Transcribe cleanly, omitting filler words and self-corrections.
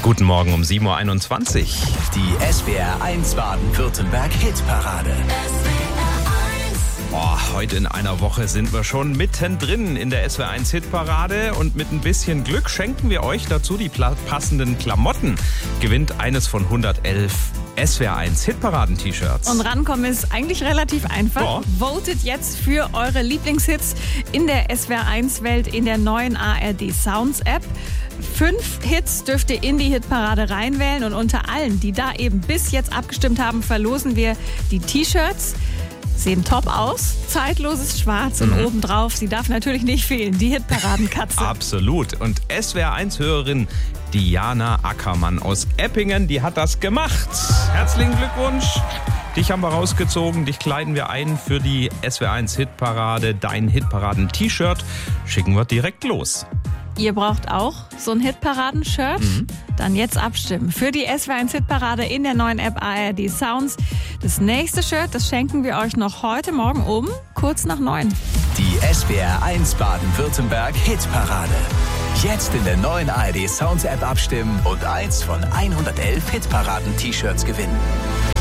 Guten Morgen um 7.21 Uhr. Die SWR 1 Baden-Württemberg-Hitparade. Heute in einer Woche sind wir schon mittendrin in der SWR 1 Hitparade und mit ein bisschen Glück schenken wir euch dazu die passenden Klamotten. Gewinnt eines von 111 SWR 1 Hitparaden-T-Shirts. Und rankommen ist eigentlich relativ einfach. Ja. Votet jetzt für eure Lieblingshits in der SWR 1 Welt in der neuen ARD Sounds App. 5 Hits dürft ihr in die Hitparade reinwählen und unter allen, die da eben bis jetzt abgestimmt haben, verlosen wir die T-Shirts. Sehen top aus, zeitloses Schwarz und obendrauf, sie darf natürlich nicht fehlen, die Hitparadenkatze. Absolut. Und SWR 1-Hörerin Diana Ackermann aus Eppingen, die hat das gemacht. Herzlichen Glückwunsch. Dich haben wir rausgezogen, dich kleiden wir ein für die SWR 1 Hitparade. Dein Hitparaden-T-Shirt schicken wir direkt los. Ihr braucht auch so ein Hitparaden-Shirt? Dann jetzt abstimmen für die SWR 1 Hitparade in der neuen App ARD Sounds. Das nächste Shirt, das schenken wir euch noch heute Morgen um kurz nach 9. Die SWR 1 Baden-Württemberg-Hitparade. Jetzt in der neuen ARD Sounds App abstimmen und eins von 111 Hitparaden-T-Shirts gewinnen.